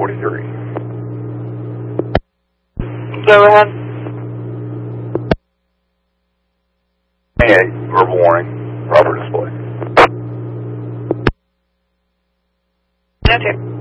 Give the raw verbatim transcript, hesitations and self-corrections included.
forty-three. Go ahead. twenty-eight, verbal warning, proper display. No, two.